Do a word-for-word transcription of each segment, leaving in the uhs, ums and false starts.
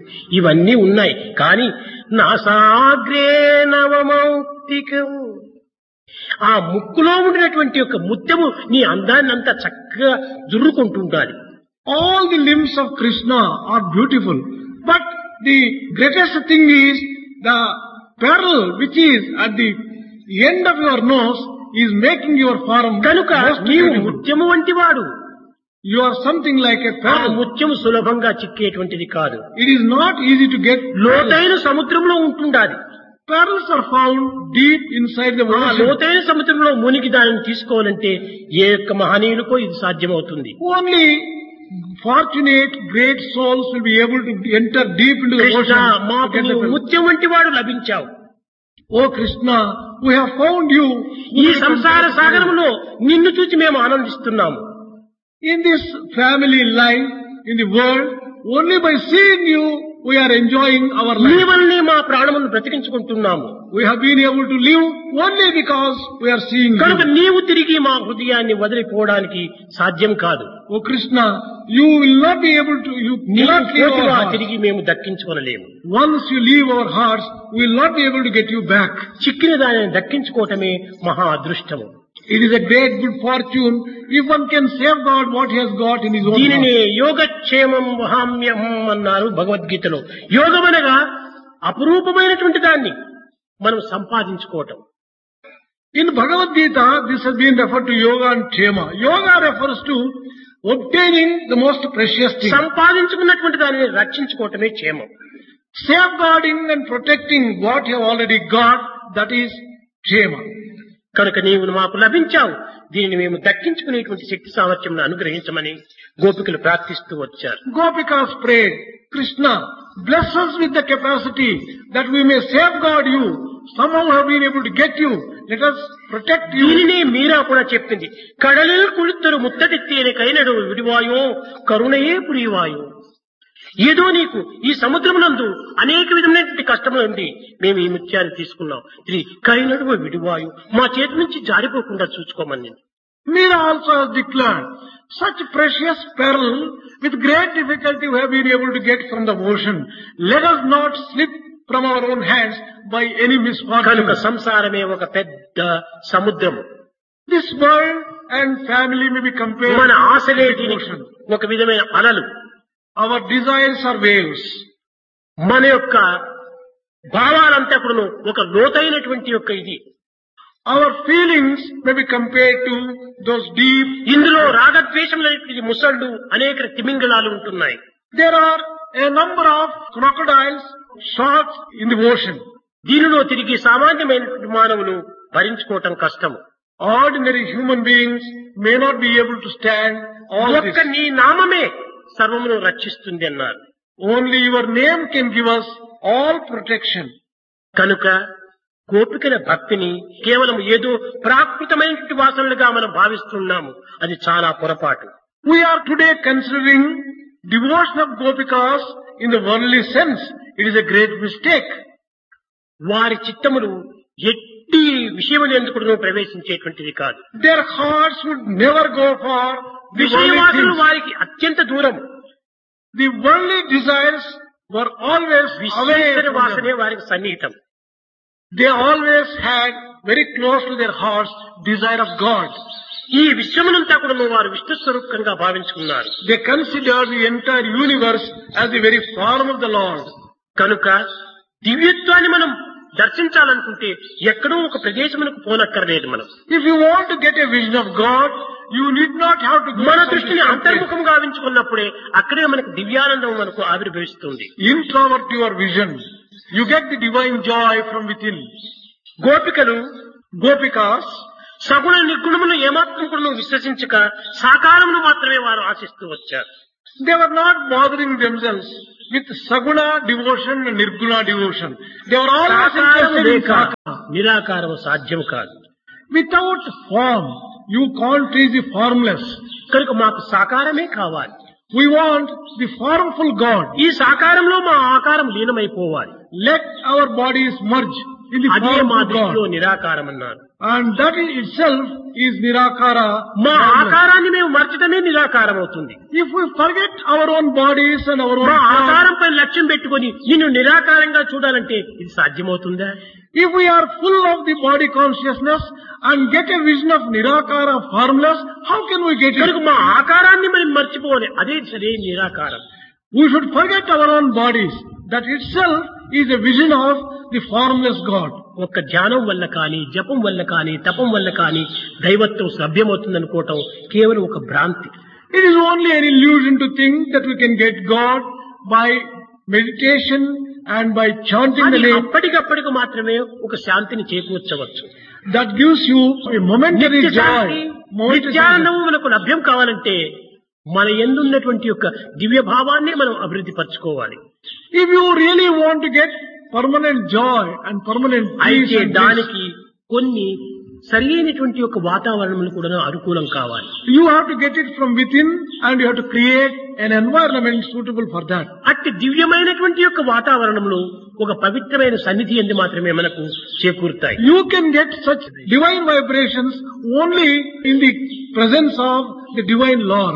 ఇవన్నీ ఉన్నాయి. కానీ నాసాగ్రే నవమౌక్తికం, ఆ ముక్కులో ఉండినటువంటి యొక్క ముత్యము నీ అందాన్ని అంతా చక్కగా జుర్రుకుంటుండాలి. All the limbs of Krishna are beautiful, but the greatest thing is the pearl which is at the end of your nose is making your form కనుక most నీవు beautiful. ముత్యము వంటి వాడు. You are something like a ఆ pearl. ముత్యము సులభంగా చిక్కేటువంటిది కాదు. It is not easy to get pearls. లోతైన సముద్రంలో ఉంటుండాలి. Pearls are found deep inside the ఆ ocean. లోతైన సముద్రంలో మునిగి దానిని తీసుకోవాలంటే ఏ యొక్క మహనీయులకో ఇది సాధ్యమవుతుంది. Only fortunate great souls will be able to enter deep into the Krishna, ocean. to మాకు get the నీవు pearl. ముత్యం వంటి వాడు లభించావు. Oh Krishna, we have found you. ఈ సంసార సాగరంలో నిన్ను చూసి మేము ఆనందిస్తున్నాము. In this family life, in the world, only by seeing you, we are enjoying our నీ life. వల్లనే మా ప్రాణములను బ్రతికించుకుంటున్నాము. We have been able to live only because we are seeing కనుక you. నీవు తిరిగి మా హృదయాన్ని వదిలిపోవడానికి సాధ్యం కాదు. Oh Krishna, you will not be able to, you నీవు cannot leave our పోతివా hearts. తిరిగి మేము దక్కించుకోలేము. Once you leave our hearts, we will not be able to get you back. చిక్కిన దానిని దక్కించుకోవటమే మహా అదృష్టము. It is a great good fortune if one can safeguard what he has got in his own దీనిని heart. యోగక్షేమం వహామ్యం అన్నారు భగవద్గీతలో. యోగం అనగా అపురూపమైనటువంటి దాన్ని మనం సంపాదించుకోవటం. In Bhagavad Gita, this has been referred to yoga and kshema. Yoga refers to obtaining the most precious thing. సంపాదించుకున్నటువంటి దానిని రక్షించుకోవటమే క్షేమం. Safeguarding and protecting what you have already got, that is kshema. కనుక నీవు మాకు లభించావు, దీనిని మేము దక్కించుకునేటువంటి శక్తి సామర్థ్యం అనుగ్రహించమని గోపికలు ప్రార్థిస్తూ వచ్చారు. Gopikas prayed, Krishna, bless us with the capacity that we may safeguard you. Somehow have been able to get you. Let us protect you. దీనిని మీరా కూడా చెప్పింది. కడలిల్ కుళిత్తరు ముత్తడిత్తేనే కైనడు విడివాయో కరుణయే పురివాయో. ఏదో నీకు ఈ సముద్రమునందు అనేక విధమైనటువంటి కష్టములు ఉంది, మేము ఈ ముత్యాన్ని తీసుకున్నాం, ఇది కైనడు విడివాయు, మా చేతి నుంచి జారిపోకుండా చూసుకోమని. Meera also has declared, such precious pearl with great difficulty we have been able to get from the ocean. Let us not slip from our own hands by any misfortune. కనుక సంసారమే ఒక పెద్ద సముద్రము. This world and family may be compared మన to ఆశలే the దీనికి ocean. ఒక విధమైన అలలు. Our desires are waves. మన యొక్క భావాలంతా కూడా ఒక లోతైనటువంటి యొక్క ఇది. Our feelings may be compared to those deep. ఇందులో రాగద్వేషములైనటువంటి ముసళ్ళు అనేక తిమింగళాలు ఉంటున్నాయి. There are a number of crocodiles, sharks in the ocean. దీనిలో తిరిగి సామాన్యమైనటువంటి మానవులు భరించుకోవటం కష్టము. Ordinary human beings may not be able to stand all ఒక్క this. నీ నామమే సర్వమును రక్షిస్తుంది అన్నారు. Only your name can give us all protection. కనుక గోపికల భక్తిని కేవలం ఏదో ప్రాకృతమైనటువంటి వాసనలుగా మనం భావిస్తున్నాము, అది చాలా పొరపాటు. We are today considering devotion of Gopikas in the worldly sense. It is a great mistake. వారి చిత్తములు ఎట్టి విషయములు ఎందుకు ప్రవేశించేటువంటిది కాదు. Their hearts would never go for the worldly విషయవాదులు things. వారికి అత్యంత దూరం. The worldly desires were always away Visweswara from them. వాసనే వారికి సన్నిహితం. They always had very close to their hearts desire of God. ఈ విశ్వమునంతా కూడా వారు విష్ణు స్వరూపంగా భావించుకున్నారు. They considered the entire universe as the very form of the Lord. కనుక దివ్యత్వాన్ని మనం దర్శించాలనుకుంటే ఎక్కడో ఒక ప్రదేశమునకు పోనక్కర్లేదు. మనం If you want to get a vision of God, you need not have to go మన to some దృష్టిని distant place. అంతర్ముఖం గావించుకున్నప్పుడే అక్కడే మనకు దివ్యానందం మనకు ఆవిర్భవిస్తుంది. Introvert your vision. You get the divine joy from within. గోపికలు Gopikas, సగుణ నిర్గుణమును ఏమాత్రం కూడా విశ్వసించక సాకారమును మాత్రమే వారు ఆశిస్తూ వచ్చారు. they were not bothering themselves with Saguna devotion and Nirguna devotion. They were always సాకారము interested in లేక Sakara. నిరాకారము సాధ్యం కాదు. Without form, you can't reach the formless. కనుక మాకు సాకారమే కావాలి. We want the formful God. ఈ సాకారంలో మా ఆకారం లీనమైపోవాలి. Let our bodies merge in the అదే form మా of దృష్టిలో God. నిరాకారం అన్నారు. And that in itself is Nirakara. మా formless. ఆకారాన్ని మేము మర్చడమే నిరాకారం అవుతుంది. If we forget our own bodies and our own మా form, ఆకారం పైన లక్ష్యం పెట్టుకొని నిన్ను నిరాకారంగా చూడాలంటే ఇది సాధ్యమవుతుందా? if we are full of the body consciousness and get a vision of Nirakara formless, how can we get కనుక it? మా ఆకారాన్ని మనం మర్చిపోవాలి. అదే సరే నిరాకారం. We should forget our own bodies. That itself is a vision of the formless God. ఒక్క ధ్యానం వల్ల కానీ, జపం వల్ల కానీ, తపం వల్ల కానీ దైవత్వం లభ్యమవుతుందనుకోవటం కేవలం ఒక భ్రాంతి. It is only an illusion to think that we can get God by meditation and by chanting the అది name. అప్పటికప్పటికి మాత్రమే ఒక శాంతిని చేకూర్చవచ్చు. That gives you a momentary నిత్య శాంతి, joy. momentary నిత్యానందము మనకు లభ్యం కావాలంటే మన యందున్నటువంటి యొక్క దివ్య భావాన్ని మనం అభివృద్ధి పరచుకోవాలి. If you really want to get permanent joy and permanent peace, అయితే and bliss, దానికి కొన్ని సరైనటువంటి యొక్క వాతావరణములు కూడా అనుకూలం కావాలి. you have to get it from within and you have to create an environment suitable for that. అట్టి దివ్యమైనటువంటి యొక్క వాతావరణంలో ఒక పవిత్రమైన సన్నిధి ఎందు మాత్రమే మనకు చేకూరుతాయి. You can get such divine vibrations only in the presence of the divine Lord.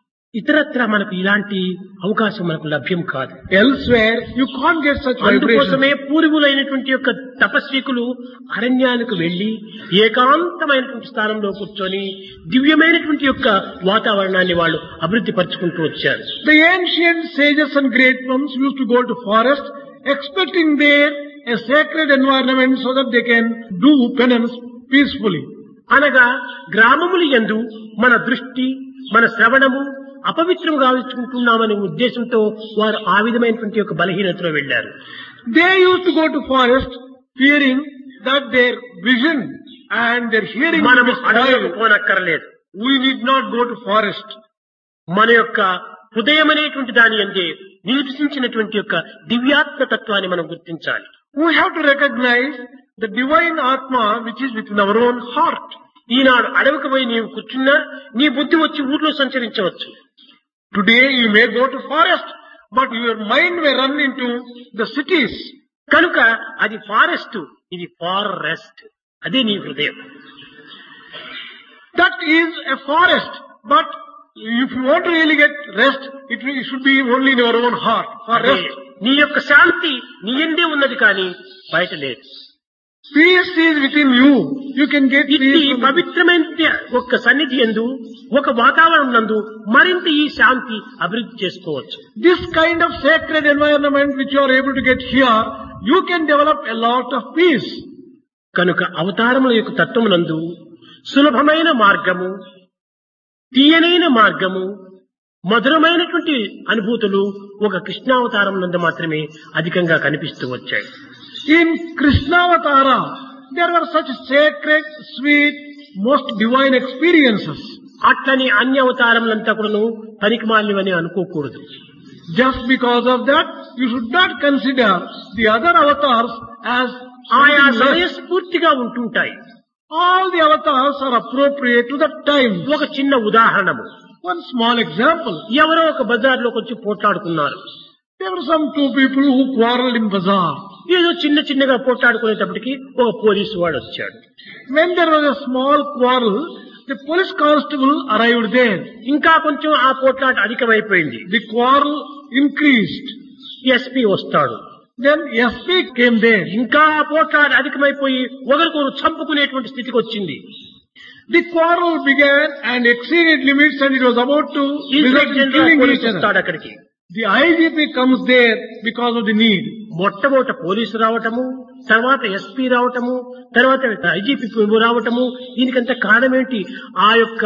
ఇతరత్ర మనకు ఇలాంటి అవకాశం మనకు లభ్యం కాదు. Elsewhere, you can't get such vibrations. అందుకోసమే పూర్వులైనటువంటి యొక్క తపస్వికులు అరణ్యానికి వెళ్లి ఏకాంతమైనటువంటి స్థానంలో కూర్చొని దివ్యమైనటువంటి యొక్క వాతావరణాన్ని వాళ్ళు అభివృద్ధి పరుచుకుంటూ వచ్చారు. The ancient sages and great ones used to go to forest, expecting there a sacred environment so that they can do penance peacefully. అనగా గ్రామములు యందు మన దృష్టి, మన శ్రవణము అపవిత్రం గావించుకుంటున్నామనే ఉద్దేశంతో వారు ఆ విధమైనటువంటి యొక్క బలహీనతలో వెళ్లారు. They used to go to forest fearing that their vision and their hearing will మనము be అడవులకు spoiled. పోనక్కర్లేదు. We need not go to forest. మన యొక్క హృదయం అనేటువంటి దాని అందే నివసించినటువంటి యొక్క దివ్యాత్మ తత్వాన్ని మనం గుర్తించాలి. We have to recognize the divine Atma which is within our own heart. ఈనాడు అడవికి పోయి నీవు కూర్చున్నా నీ బుద్ధి వచ్చి ఊర్లో సంచరించవచ్చు. Today you may go to forest, but your mind may run into the cities. కనుక అది ఫారెస్ట్, ఇది ఫారెస్ట్. అదే నీ హృదయం. That is a forest, but if you want to really get rest, it will- it should be only in your own heart for అదే rest. నీ యొక్క శాంతి నీ యందే ఉన్నది కానీ బయట లేదు. Peace is within you. You can get ఇది peace from పవిత్రమైన ఒక సన్నిధి యందు, ఒక వాతావరణం నందు మరింత ఈ శాంతి అభివృద్ధి చేసుకోవచ్చు. this kind of sacred environment which you are able to get here. You can develop a lot of peace. కనుక అవతారముల యొక్క తత్వమునందు సులభమైన మార్గము, తీయనైన మార్గము, మధురమైనటువంటి అనుభూతులు ఒక కృష్ణావతారం నందు మాత్రమే అధికంగా కనిపిస్తూ వచ్చాయి. In Krishnavatara, there were such sacred, sweet, most divine experiences. అట్లని అన్య అవతారములంతా కూడాను పనికిమాలినవని అనుకోకూడదు. Just because of that, you should not consider the other avatars as ఆయా something less. సమయస్ఫూర్తిగా ఉంటుంటాయి. All the avatars are appropriate to that time. ఒక చిన్న ఉదాహరణము, One small example. ఎవరో ఒక బజార్లోకి వచ్చి పోట్లాడుకున్నారు. There were some two people who quarreled in bazaar. ఏదో చిన్న చిన్నగా పోట్లాడుకునేటప్పటికి ఒక పోలీసు వాడు వచ్చాడు. When there was a small quarrel, the police constable arrived there. ఇంకా కొంచెం ఆ పోట్లాట అధికమైపోయింది. The quarrel increased. ఎస్పీ వస్తాడు. Then S P came there. ఇంకా ఆ పోట్లాట అధికమైపోయి ఒకరికొకరు చంపుకునేటువంటి స్థితికి వచ్చింది. The quarrel began and exceeded limits and it was about to result inspector in general killing police each other. వస్తాడు అక్కడికి. The I G P comes there because of the need. మొట్టమొదట police రావటము, తర్వాత ఎస్పీ రావటము, తర్వాత IGP రావటము, దీనికంత కారణం ఏంటి? ఆ యొక్క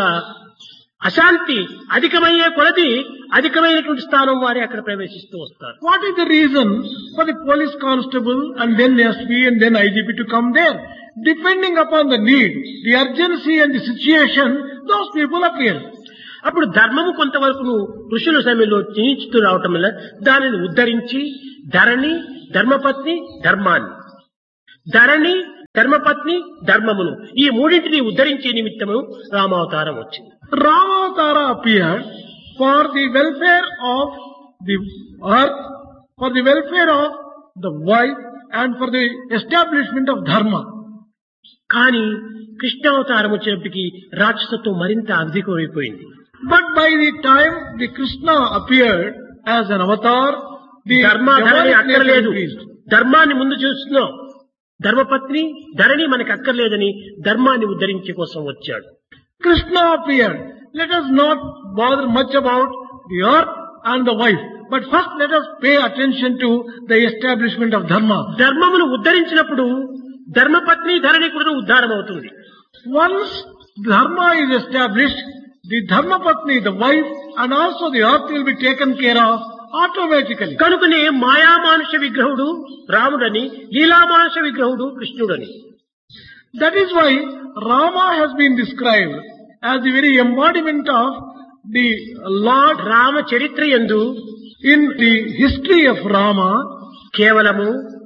అశాంతి అధికమయ్యే కొలది అధికమైనటువంటి స్థానం వారే అక్కడ ప్రవేశిస్తూ వస్తారు. What is the reason for the police constable and then S P and then I G P to come there? Depending upon the need, the urgency and the situation, those people appear. అప్పుడు ధర్మము కొంతవరకు ఋషుల సమయంలో క్షీణించుతూ రావటం వల్ల దానిని ఉద్ధరించి ధరణి, ధర్మపత్ని, ధర్మాన్ని, ధరణి, ధర్మపత్ని, ధర్మమును ఈ మూడింటిని ఉద్ధరించే నిమిత్తము రామావతారం వచ్చింది. Ramatara appeared for the welfare of the earth, for the welfare of the wife and for the establishment of dharma. కానీ కృష్ణావతారం వచ్చేప్పటికి రాక్షసత్వం మరింత అధికమైపోయింది. But by the time the Krishna appeared as an avatar, the ధర్మ ధరణి demonic nature అక్కర్లేదు, increased. ధర్మాన్ని ముందు చూస్తున్నాం. ధర్మపత్ని ధరణి మనకు అక్కర్లేదని ధర్మాన్ని ఉద్ధరించే కోసం వచ్చాడు. Krishna appeared. Let us not bother much about the earth and the wife, but first let us pay attention to the establishment of dharma. ధర్మమును ఉద్ధరించినప్పుడు ధర్మపత్ని ధరణి కూడా ఉద్ధారం అవుతుంది. Once dharma is established, the dharma patni, the wife, and also the earth will be taken care of automatically. కనుకనే మాయామానుష విగ్రహుడు రాముడని, లీలామానుష విగ్రహుడు కృష్ణుడని. That is why Rama has been described as the very embodiment of the Lord. Rama చరిత్ర యందు In the history of Rama, కేవలము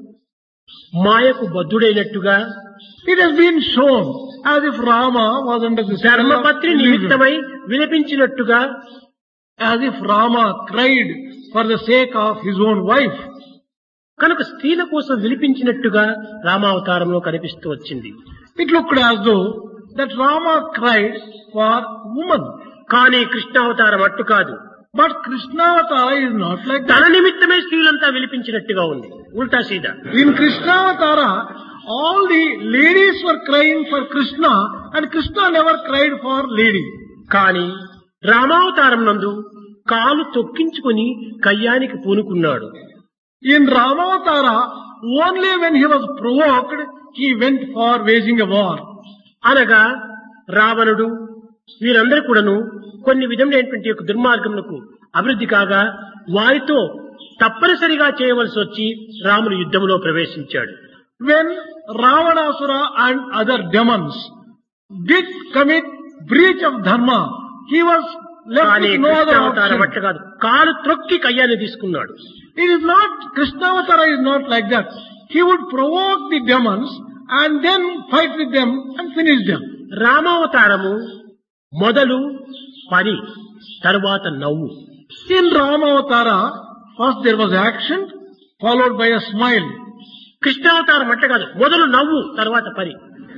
మాయకు బద్ధుడైనట్టుగా, it has been shown as if Rama was under the spell of ధర్మపత్ని illusion. నిమిత్తమై విలపించినట్టుగా, As if Rama cried for the sake of his own wife. కనుక స్త్రీల కోసం విలిపించినట్టుగా రామావతారంలో కనిపిస్తూ వచ్చింది. It looked as though that Rama cried for woman. కానీ కృష్ణావతారం అట్టు కాదు. But Krishnavata is not like తన that. నిమిత్తమే స్త్రీలంతా విలిపించినట్టుగా ఉంది. ఉల్టా సీదా. In Krishnavata, all the ladies were crying for Krishna and Krishna never cried for lady. కానీ రామావతారం నందు కాలు తొక్కించుకొని కయ్యానికి పూనుకున్నాడు. In Ramavatara, only when he was provoked, he went for waging a war. అనగా రావణుడు వీరందరూ కూడాను కొన్ని విధమైనటువంటి యొక్క దుర్మార్గములకు అభివృద్ధి కాగా వారితో తప్పనిసరిగా చేయవలసి వచ్చి రాముడు యుద్ధంలో ప్రవేశించాడు. When Ravanasura and other demons did commit breach of dharma, he was left కానీ with no other కృష్ణావతారం option. అట్ట కాదు. కాలు త్రొక్కి కయ్యాన్ని తీసుకున్నాడు. It is not, Krishnavata is not like that. He would provoke the demons and then fight with them and finish them. రామావతారము మొదలు పని, తరువాత నవ్వు. In Ramavatara, first there was action, followed by a smile. కృష్ణావతారం అట్ట కాదు. మొదలు నవ్వు, తర్వాత పని.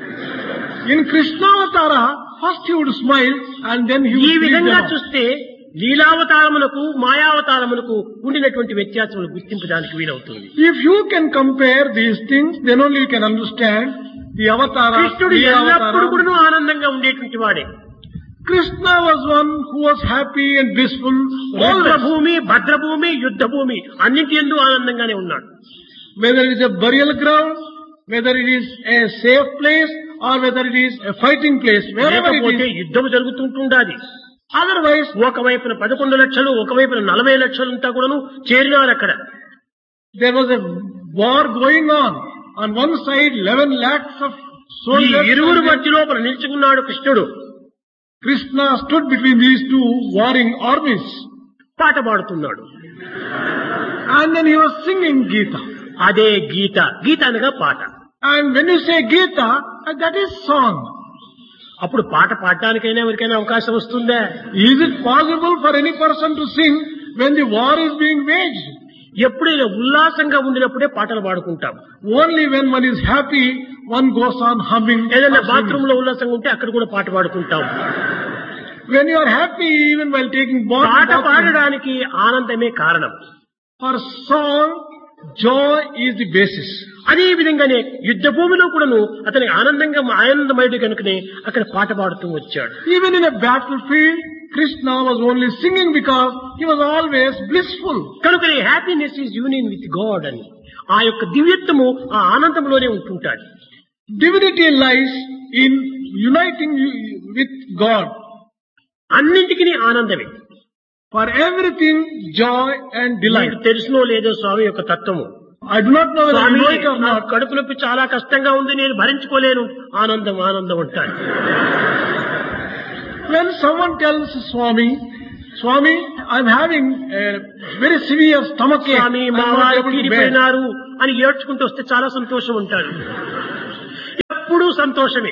In Krishnavatara, first he would smile and then he ఈ would lead విధంగా them off. చూస్తే లీలావతారములకు మాయావతారములకు ఉండినటువంటి వ్యత్యాసములు గుర్తించడానికి వీలవుతుంది. If you can compare these things, then only you can understand the avatara. కృష్ణుడు the ఎల్లప్పుడూ avatara. కూడా ఆనందంగా ఉండేటువంటి వాడే. Krishna was one who was happy and blissful always. ఉగ్రభూమి, భద్రభూమి, యుద్ధ భూమి అన్నింటి యందు ఆనందంగానే ఉన్నాడు. Whether it is a burial ground, whether it is a safe place, or whether it is a fighting place, wherever it లేకపోతే is. యుద్ధం జరుగుతుంటుండాది. Otherwise, ఒకవైపున పదకొండు లక్షలు, ఒకవైపున నలభై లక్షలంతా కూడాను చేరినారు అక్కడ. there was a war going on. On one side, eleven lakhs of ఈ soldiers. ఇరువురు మధ్య లోపల నిల్చుకున్నాడు కృష్ణుడు. Krishna stood between these two warring armies. పాట పాడుతున్నాడు. And then he was singing Gita. అదే గీత. గీత అనగా పాట. And when you say Gita, that is song. అప్పుడు పాట పాడటానికైనా ఎవరికైనా అవకాశం వస్తుందా? Is it possible for any person to sing when the war is being waged? ఎప్పుడైనా ఉల్లాసంగా ఉండినప్పుడే పాటలు పాడుకుంటాం. Only when one is happy, one goes on humming. ఏదైనా or బాత్రూమ్ singing. లో ఉల్లాసంగా ఉంటే అక్కడ కూడా పాట పాడుకుంటాం. When you are happy, even while taking bath, పాట bathroom, పాడడానికి ఆనందమే కారణం. for song, joy is the basis. అదే విధంగానే యుద్ధ భూమిలో కూడాను అతని ఆనందంగా ఆనందమయుడు కనుకనే అక్కడ పాట పాడుతూ వచ్చాడు. Even in a battlefield, Krishna was only singing because he was always blissful. కనుకనే happiness is union with God అని ఆ యొక్క దివ్యత్వము ఆ ఆనందంలోనే ఉంటుంటాడు. Divinity lies in uniting you with God. అన్నింటికి ఆనందమే. For everything, joy and delight. మీకు తెలుసునో లేదో స్వామి యొక్క తత్వము. I do not know whether you Swamy know it or నా not. కడుపు నొప్పి చాలా కష్టంగా ఉంది, నేను భరించుకోలేను. ఆనందం ఆనందం అంటాడు. When someone tells Swami, Swami, I am having a very severe stomach ache, I Swamy am మా not వారు able to bear. తీరిపోయినారు అని ఏడ్చుకుంటూ వస్తే చాలా సంతోషం ఉంటాడు. ఎప్పుడూ సంతోషమే.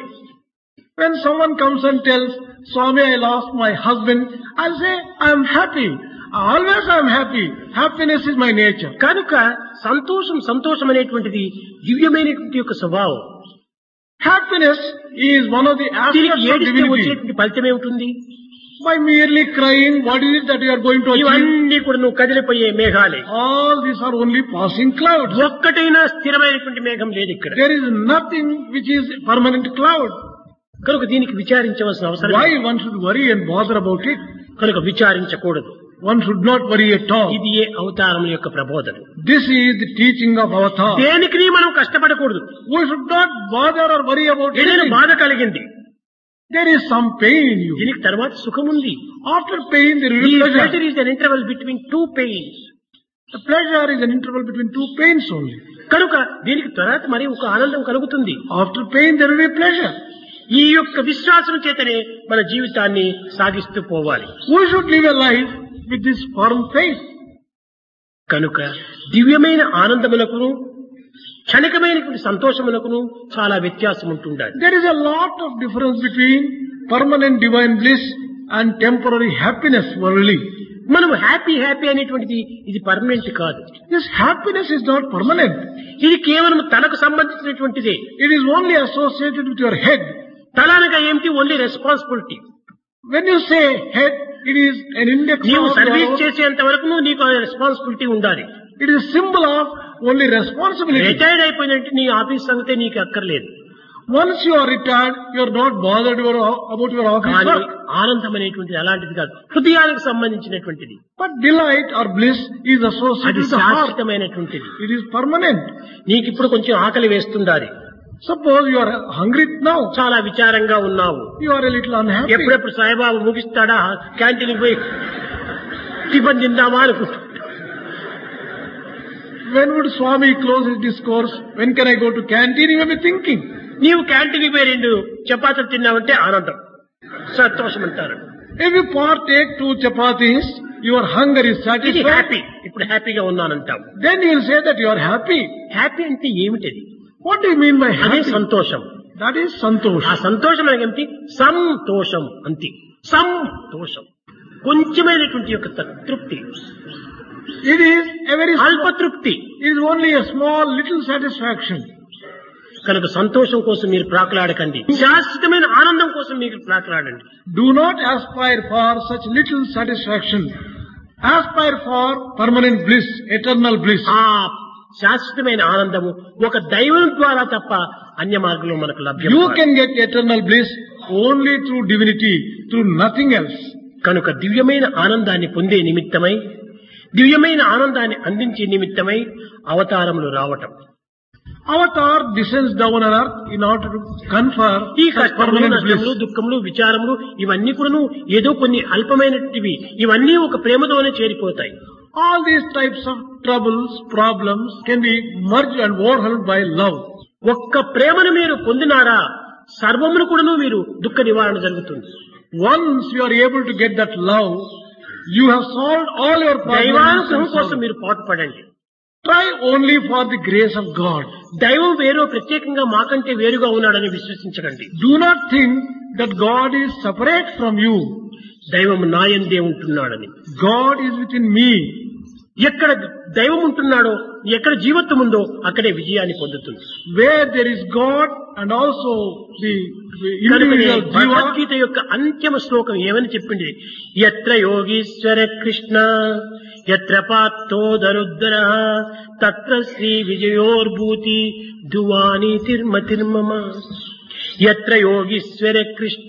When someone comes and tells, Swami, I lost my husband, I'll say, I am happy. Always I am happy. Happiness is my nature. కనుక సంతోషం సంతోషం అనేటువంటిది దివ్యమైనటువంటి యొక్క స్వభావం. Happiness is one of the దీనికి aspects of ఏడిస్తే divinity. వచ్చేటువంటి ఫలితం ఏమిటి? By merely crying, what is it that you are going to achieve? ఇవన్నీ కూడా నువ్వు కదిలిపోయే మేఘాలే. All these are only passing clouds. ఒక్కటైనా స్థిరమైనటువంటి మేఘం లేదు ఇక్కడ. There is nothing which is permanent cloud. కనుక దీనికి విచారించవలసిన అవసరం Why లేదు. one should worry and bother about it? కనుక విచారించకూడదు. One should not worry at all. ఇది ఏ అవతారం యొక్క ప్రబోధన. This is the teaching of Avatar. దేనికి మనం కష్టపడకూడదు. We should not bother or worry about ఏదైనా anything. బాధ కలిగింది, There is some pain in you. దీనికి తర్వాత సుఖం ఉంది. After pain, there will The be pleasure. pleasure is an interval between two pains. The pleasure is an interval between two pains only. కనుక దీనికి తర్వాత మరి ఒక ఆనందం కలుగుతుంది. After pain, there will be pleasure. ఈ యొక్క విశ్వాసం చేతనే మన జీవితాన్ని సాగిస్తూ పోవాలి. We should live a life with this firm faith. కనుక దివ్యమైన ఆనందములకును క్షణికమైనటువంటి సంతోషములకును చాలా వ్యత్యాసం ఉంటుండాలి. There is a lot of difference between permanent divine bliss and temporary happiness worldly. మనం హ్యాపీ హ్యాపీ అనేటువంటిది ఇది పర్మనెంట్ కాదు. This happiness is not permanent. ఇది కేవలం తనకు సంబంధించినటువంటిదే. It is only associated with your head. తల అనగా ఏమిటి? Only responsibility. When you say head, it is an index నీవు of సర్వీస్ your, చేసేంత వరకు నీకు రెస్పాన్సిబిలిటీ ఉండాలి. it is a symbol of only responsibility. Retired అయిపోయినట్టు నీ ఆఫీస్ సంగతే నీకు అక్కర్లేదు. Once you are retired, you are not bothered your, about your office కానీ work. ఆనందం అనేటువంటిది అలాంటిది కాదు, హృదయానికి సంబంధించినటువంటిది. But delight or bliss is అది associated with the heart. శాశ్వతమైనటువంటిది. It is permanent. నీకు ఇప్పుడు కొంచెం ఆకలి వేస్తుండాలి, Suppose you are hungry now. చాలా విచారంగా ఉన్నావు, You are a little unhappy. ఎప్పుడెప్పుడు సాయిబాబు ముగిస్తాడా, క్యాంటీన్కి పోయి టిఫిన్ తిందామా అనుకుంటా. When would Swami close his discourse? When can I go to canteen? You may be thinking. నీవు క్యాంటీన్కి పోయి రెండు చపాతీలు తిన్నావంటే ఆనందం, సంతోషం అంటారు. If you partake two chapatis, your hunger is ఇది satisfied. హ్యాపీ, ఇప్పుడు హ్యాపీగా ఉన్నానంటాం. Then you will say that you are happy. Happy అంటే ఏమిటది? What do you mean by అదే happy? సంతోషం. That is santosh. ఆ సంతోషం అనగా ఏమిటి? సంతోషం అంతే. సంతోషం కొంచెమైనటువంటి యొక్క తృప్తి, It is a very అల్ప small, తృప్తి. it is only a small little satisfaction. కనుక సంతోషం కోసం మీరు ప్రాకులాడకండి, శాశ్వతమైన ఆనందం కోసం మీరు ప్రాకులాడండి. Do not aspire for such little satisfaction. Aspire for permanent bliss, eternal bliss. ఆ శాశ్వతమైన ఆనందము ఒక దైవం ద్వారా తప్ప అన్య మార్గంలో మనకు లభ్యం You కాదు. can get eternal bliss only through divinity, through nothing else. కనుక దివ్యమైన ఆనందాన్ని పొందే నిమిత్తమై, దివ్యమైన ఆనందాన్ని అందించే నిమిత్తమై అవతారములు రావటం. Avatar descends down on earth in order to confer ఈ such కష్టములు, permanent నష్టములు, bliss. దుఃఖములు, విచారములు ఇవన్నీ కూడాను ఏదో కొన్ని అల్పమైనటివి, ఇవన్నీ ఒక ప్రేమతోనే చేరిపోతాయి. All these types of troubles, problems can be merged and overwhelmed by love. ఒక్క ప్రేమను మీరు పొందినారా, సర్వమును కూడాను మీరు దుఃఖ నివారణ జరుగుతుంది. Once you are able to get that love, you have solved all your problems. దైవానుగ్రహం and కోసం sorrow. మీరు పాటుపడండి. Try only for the grace of God. దైవం వేరో ప్రత్యేకంగా మాకంటే వేరుగా ఉన్నాడని విశ్వసించకండి. Do not think that God is separate from you. దైవం నాయందే ఉంటున్నాడని. God is within me. ఎక్కడ దైవం ఉంటున్నాడో, ఎక్కడ జీవత్వం ఉందో అక్కడే విజయాన్ని పొందుతుంది. Where there is God and also the the కనుకనే individual jiva. భగవద్గీత యొక్క అంత్యమ శ్లోకం ఏమని చెప్పింది? యత్ర యోగీశ్వర కృష్ణ యత్ర పార్థో దరుద్ర తత్ర శ్రీ విజయోర్భూతి దువాని తిర్మ తిర్మమ. యత్ర యోగీశ్వర కృష్ణ,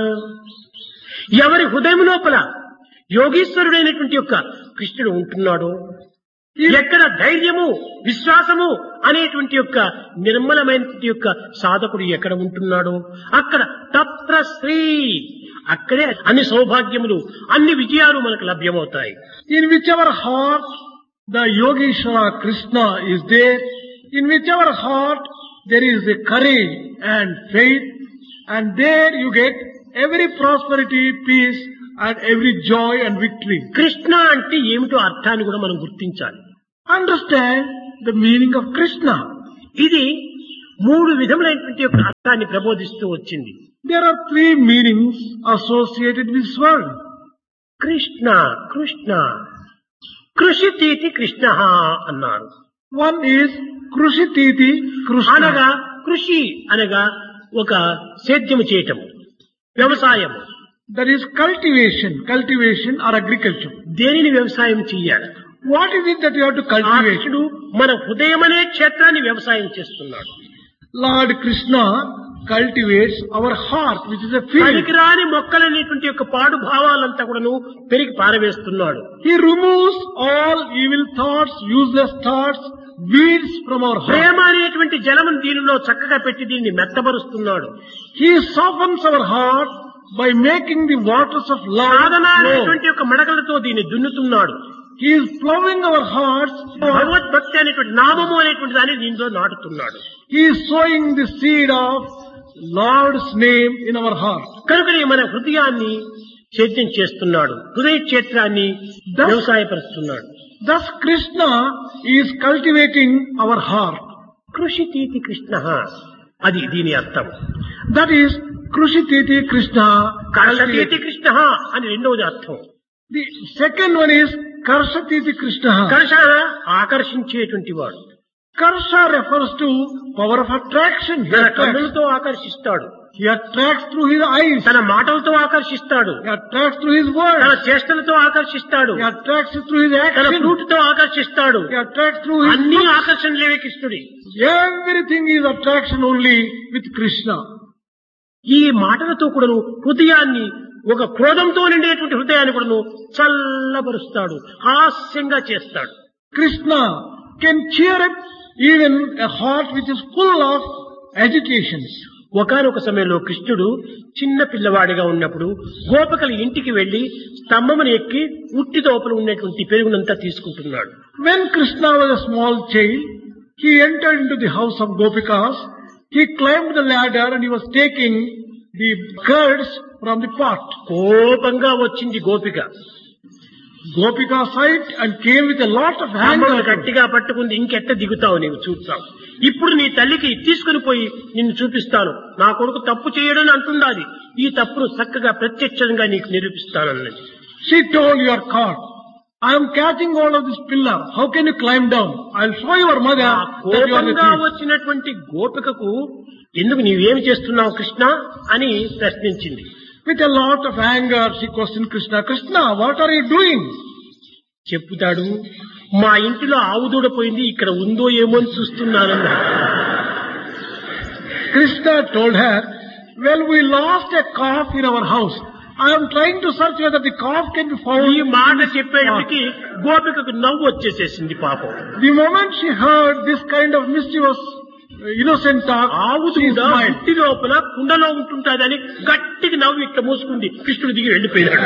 ఎవరి హృదయం లోపల యోగీశ్వరుడైనటువంటి యొక్క కృష్ణుడు ఉంటున్నాడో, ఎక్కడ ధైర్యము, విశ్వాసము అనేటువంటి యొక్క నిర్మలమైనటువంటి యొక్క సాధకుడు ఎక్కడ ఉంటున్నాడో అక్కడ తత్ర శ్రీ, అక్కడే అన్ని సౌభాగ్యములు, అన్ని విజయాలు మనకు లభ్యమవుతాయి. In whichever heart the Yogeshwara Krishna is there, in whichever heart there is a courage and faith, and there you get every prosperity, peace, and every joy and victory. Krishna అంటే ఏమిటో అర్థాన్ని కూడా మనం గుర్తించాలి. Understand the meaning of Krishna. ఇది మూడు విధములైనటువంటి యొక్క అర్థాన్ని ప్రబోధిస్తూ వచ్చింది. There are three meanings associated with this word. Krishna Krishna కృషితీతి Krishna అన్నారు. One is Krushititi Krishna. అనగా కృషి అనగా ఒక సేద్యము చేయటము, వ్యవసాయము. That is cultivation, cultivation or agriculture. దేనిని వ్యవసాయం చెయ్యాలి? What is it that you have to ఆ cultivate? కృష్ణుడు మన హృదయం అనే క్షేత్రాన్ని వ్యవసాయం చేస్తున్నాడు. Lord Krishna cultivates our heart, which is a field. పనికిరాని మొక్కలనేటువంటి యొక్క పాడు భావాలంతా కూడాను పెరిగి పారవేస్తున్నాడు. He removes all evil thoughts, useless thoughts, weeds from our heart. ప్రేమ అనేటువంటి జలమును దీనిలో చక్కగా పెట్టి దీన్ని మెత్తబరుస్తున్నాడు. He softens our heart by making the waters of love Sadhana flow. అనేటువంటి యొక్క మడకలతో దీన్ని దున్నుతున్నాడు. He is plowing our hearts. భగవద్భక్తి అనేటువంటి నామము అనేటువంటి దాన్ని దీనిలో నాటుతున్నాడు. He is sowing the seed of Lord's name in our heart. కనుకనే మన హృదయాన్ని సేద్యం చేస్తున్నాడు, హృదయ క్షేత్రాన్ని వ్యవసాయపరుస్తున్నాడు. Thus Krishna is cultivating our heart. కృషితీతి Krishna, అది దీని అర్థం. That is Krushititi Krishna. కర్షతీతి Krishna అని రెండవది అర్థం. The second one is Karshatiti Krishna. కర్ష ఆకర్షించేటువంటి వాడు. Karsha refers to power of attraction. He తన attracts, కన్నులతో ఆకర్షిస్తాడు, he attracts through his eyes. తన మాటలతో ఆకర్షిస్తాడు, He attracts through his తన words. చేష్టలతో ఆకర్షిస్తాడు, He attracts through his తన action. ఫ్రూట్తో ఆకర్షిస్తాడు. He attracts through his అన్ని looks. ఆకర్షణలేవే కృష్ణుడి. Everything is attraction only with Krishna. ఈ మాటలతో కూడాను హృదయాన్ని, ఒక క్రోధంతో నిండేటువంటి హృదయాన్ని కూడాను చల్లబరుస్తాడు, హాస్యంగా చేస్తాడు. Krishna can cheer up even a heart which is full of agitations. ఒకానొక సమయంలో కృష్ణుడు చిన్న పిల్లవాడిగా ఉన్నప్పుడు గోపికల ఇంటికి వెళ్లి స్తంభమును ఎక్కి ఉట్టి లోపల ఉన్నటువంటి పెరుగునంతా తీసుకుంటున్నాడు. When Krishna was a small child, he entered into the house of Gopikas. He climbed the ladder and he was taking the curds from the pot. కోపంగా వచ్చింది గోపిక. Gopika saw it and came with a lot of స్తంభమును anger. గట్టిగా పట్టుకుంది, ఇంకెట్ట దిగుతావు నీవు చూస్తావు, ఇప్పుడు నీ తల్లికి తీసుకుని పోయి నిన్ను చూపిస్తాను, నా కొడుకు తప్పు చేయడని అంటున్నది, ఈ తప్పును చక్కగా ప్రత్యక్షంగా నీకు నిరూపిస్తానన్నది. She told, you are caught. I am catching hold of this pillar. How can you climb down? I'll show your mother ఆ that you are the కోపంగా thief. వచ్చినటువంటి గోపికకు ఎందుకు నీవేమి చేస్తున్నావు కృష్ణ అని ప్రశ్నించింది. With a lot of anger, she questioned Krishna. Krishna, what are you doing? చెప్పుతాడు, మా ఇంటిలో ఆవు దూడ పోయింది, ఇక్కడ ఉందో ఏమో అని చూస్తున్నానన్నా. Krishna told her, well, we lost a calf in our house. I am trying to search whether the calf can be found. ఈ మాట చెప్పేటికి గోపికకు నవ్వు వచ్చేసేసింది పాపం. The moment she heard this kind of mischievous, innocent talk, ఆవు she దూడ smiled. ఇంటి లోపల కుండలో ఉంటుంటాదని గట్టిగా నవ్వు ఇట్లా మూసుకుంది. కృష్ణుడు దిగి వెళ్ళిపోయాడు.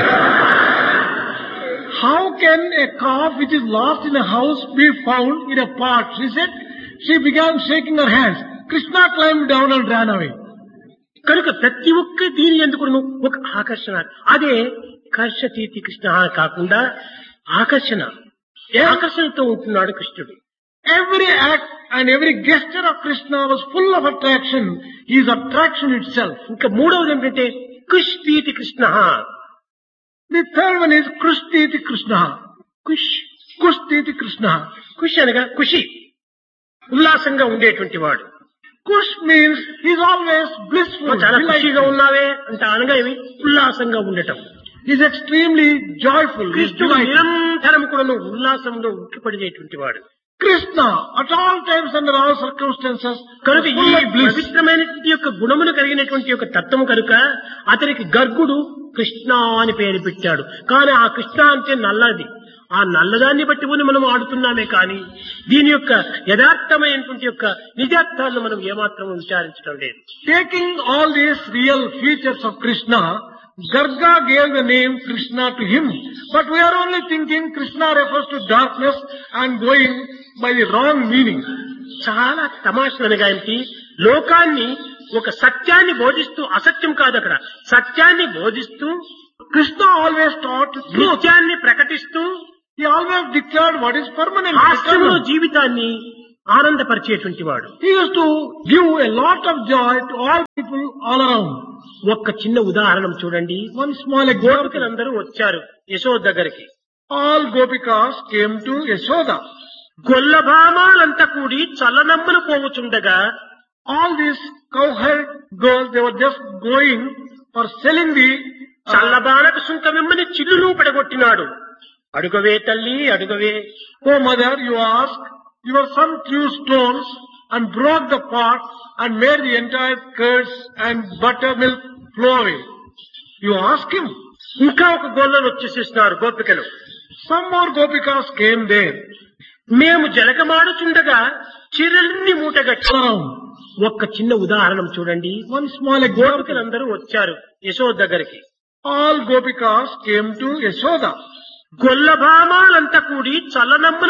How can a calf which is lost in a house be found in a pot? She said. She began shaking her hands. Krishna climbed down and ran away. కనుక ప్రతి ఒక్క దీని ఎందుకు ఒక ఆకర్షణ. అదే కర్షతీతి కృష్ణ కాకుండా ఆకర్షణ, ఆకర్షణతో ఉంటున్నాడు కృష్ణుడు. Every act and every gesture of Krishna was full of attraction. He is attraction itself. ఇంకా మూడవది ఏంటంటే కుష్తీతి Krishna. The third one is Krushtiti Krishna. Kush Kushtiti Krishna. కుష్ అనగా ఖుషి, ఉల్లాసంగా ఉండేటువంటి వాడు. Kush means he is always blissful. చాలా ఖుషిగా delightful. ఉన్నావే అంటే అనగా ఏమి, ఉల్లాసంగా ఉండటం. He is extremely joyful. He is కృష్ణుడు delightful. నిరంతరం కూడా ఉల్లాసంలో ఉక్కిపడినటువంటి వాడు. Krishna at all times under all circumstances కనుక is ఈ full of bliss. పవిత్రమైనటువంటి యొక్క గుణములు కలిగినటువంటి యొక్క తత్వం కనుక అతనికి గర్గుడు కృష్ణ అని పేరు పెట్టాడు. కానీ ఆ కృష్ణ అంటే నల్లది, ఆ నల్లదాన్ని పట్టుకుని మనం ఆడుతున్నామే కానీ దీని యొక్క యథార్థమైనటువంటి యొక్క నిజార్థాలను మనం ఏమాత్రం విచారించడం లేదు. Taking all these real features of Krishna, Garga gave the name Krishna to him. But we are only thinking Krishna refers to darkness and going by the wrong meaning. చాలా తమాషనగా ఏంటి, లోకాన్ని ఒక సత్యాన్ని బోధిస్తూ, అసత్యం కాదు అక్కడ, సత్యాన్ని బోధిస్తూ Krishna always taught truth. నిత్యాన్ని ప్రకటిస్తూ He always declared what is permanent. హాస్యంలో eternal. జీవితాన్ని ఆనందపరిచేటువంటి వాడు. He used to give a lot of joy to all people all around. ఒక్క చిన్న ఉదాహరణ చూడండి. One small example. గోపికలందరూ వచ్చారు యశోద దగ్గరికి. All Gopikas came to Yashoda. గొల్లభామాలంతా కూడి చల్లనమ్మను పోవుచుండగా All these cowherd girls, they were just going for selling the uh, చల్లబాలకు సుంకమిమ్మని చిల్లులు పడగొట్టినాడు. అడుగవే తల్లి అడుగవే, oh mother, you ask, your son threw stones and broke the pot and made the entire curds and buttermilk flow away. You ask him. ఇంకా ఒక గొల్లను వచ్చేసేసినారు గోపికలు. Some more Gopikas came there. మేము జలకమాడుచుండగా చీరలన్నీ మూటగట్టి Around. ఒక్క చిన్న ఉదాహరణ చూడండి. One small example. గోపికలందరూ వచ్చారు యశోద దగ్గరికి. All Gopikas came to Yashoda. గొల్లభామాలంతా కూడి చల్లనమ్మను